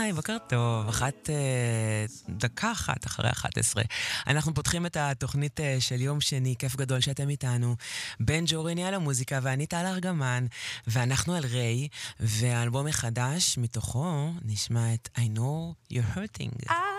היי, בוקר טוב, דקה אחת אחרי 11. אנחנו פותחים את התוכנית של יום שני, כיף גדול שאתם איתנו. בן ג'וריני על המוזיקה ואני טל ארגמן, ואנחנו על ריי, והאלבום החדש מתוכו נשמע את I know you're hurting.